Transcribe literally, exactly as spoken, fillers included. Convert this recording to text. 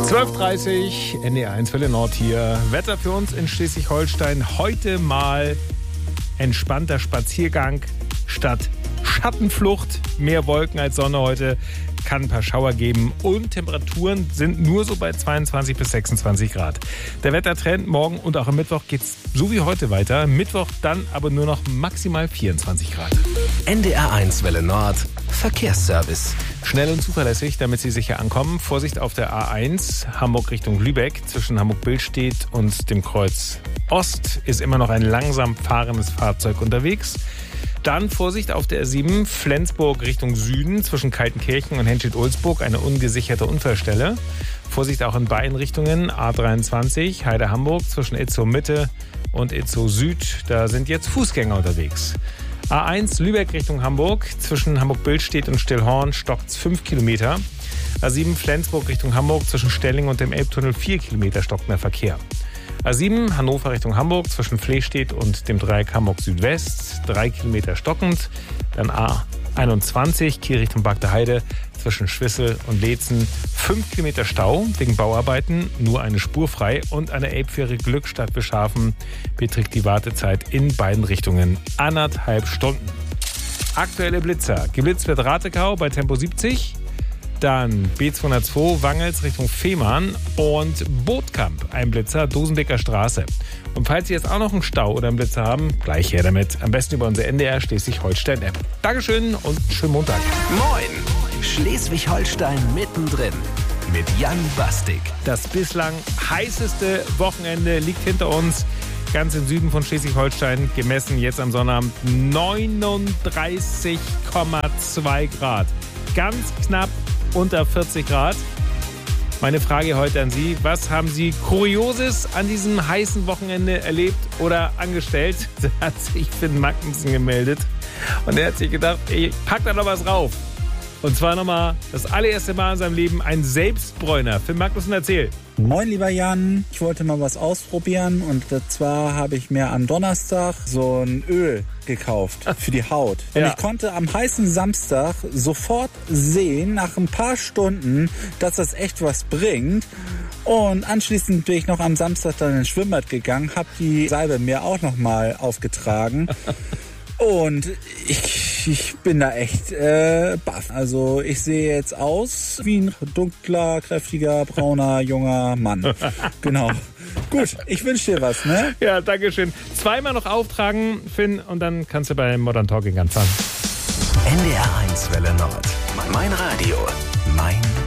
zwölf Uhr dreißig, N D R eins Welle Nord hier. Wetter für uns in Schleswig-Holstein. Heute mal entspannter Spaziergang statt Schattenflucht. Mehr Wolken als Sonne heute. Kann ein paar Schauer geben und Temperaturen sind nur so bei zweiundzwanzig bis sechsundzwanzig Grad. Der Wettertrend morgen und auch am Mittwoch geht's so wie heute weiter. Mittwoch dann aber nur noch maximal vierundzwanzig Grad. N D R eins Welle Nord Verkehrsservice. Schnell und zuverlässig, damit Sie sicher ankommen. Vorsicht auf der A eins, Hamburg Richtung Lübeck. Zwischen Hamburg-Billstedt und dem Kreuz Ost ist immer noch ein langsam fahrendes Fahrzeug unterwegs. Dann Vorsicht auf der R sieben, Flensburg Richtung Süden, zwischen Kaltenkirchen und Henstedt-Ulzburg, eine ungesicherte Unfallstelle. Vorsicht auch in beiden Richtungen, A dreiundzwanzig, Heide-Hamburg, zwischen Itzehoe Mitte und Itzehoe Süd. Da sind jetzt Fußgänger unterwegs. A eins, Lübeck Richtung Hamburg, zwischen Hamburg-Billstedt und Stillhorn stockt's fünf Kilometer. A sieben, Flensburg Richtung Hamburg, zwischen Stelling und dem Elbtunnel vier Kilometer stockender Verkehr. A sieben, Hannover Richtung Hamburg, zwischen Flehstedt und dem Dreieck Hamburg Südwest, drei Kilometer stockend. Dann A einundzwanzig, Kiel Richtung Bagde Heide, zwischen Schwissel und Leetzen, fünf Kilometer Stau wegen Bauarbeiten, nur eine Spur frei. Und an der Elbfähre Glückstadt Bischhafen beträgt die Wartezeit in beiden Richtungen anderthalb Stunden. Aktuelle Blitzer. Geblitzt wird Ratekau bei Tempo siebzig. Dann B zweihundertzwei, Wangels Richtung Fehmarn und Bootkamp, ein Blitzer, Dosenbeker Straße. Und falls Sie jetzt auch noch einen Stau oder einen Blitzer haben, gleich her damit. Am besten über unsere N D R Schleswig-Holstein-App. Dankeschön und schönen Montag. Moin! Schleswig-Holstein mittendrin mit Jan Bastik. Das bislang heißeste Wochenende liegt hinter uns. Ganz im Süden von Schleswig-Holstein, gemessen jetzt am Sonnabend neununddreißig Komma zwei Grad. Ganz knapp unter vierzig Grad. Meine Frage heute an Sie, was haben Sie Kurioses an diesem heißen Wochenende erlebt oder angestellt? Da hat sich Finn Magnussen gemeldet und er hat sich gedacht, ich pack da noch was rauf. Und zwar nochmal das allererste Mal in seinem Leben ein Selbstbräuner. Finn Magnussen, erzähl. Moin, lieber Jan. Ich wollte mal was ausprobieren und zwar habe ich mir am Donnerstag so ein Öl gekauft für die Haut. Und Ja. ich konnte am heißen Samstag sofort sehen, nach ein paar Stunden, dass das echt was bringt. Und anschließend bin ich noch am Samstag dann ins Schwimmbad gegangen, habe die Salbe mir auch noch mal aufgetragen. Und ich, ich bin da echt äh, baff. Also ich sehe jetzt aus wie ein dunkler, kräftiger, brauner, junger Mann. Genau. Gut, ich wünsche dir was, ne? Ja, danke schön. Zweimal noch auftragen, Finn, und dann kannst du bei Modern Talking anfangen. N D R eins Welle Nord. Mein Radio, mein